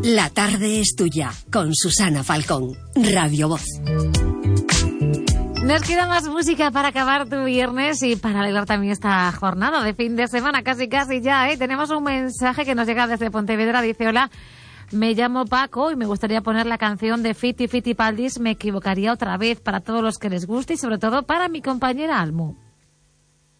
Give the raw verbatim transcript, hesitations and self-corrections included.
La tarde es tuya, con Susana Falcón, Radio Voz. Nos queda más música para acabar tu viernes y para alegrar también esta jornada de fin de semana, casi casi ya, ¿eh? Tenemos un mensaje que nos llega desde Pontevedra, dice: hola, me llamo Paco y me gustaría poner la canción de Fiti Fiti Paldis, Me equivocaría otra vez, para todos los que les guste y sobre todo para mi compañera Almu.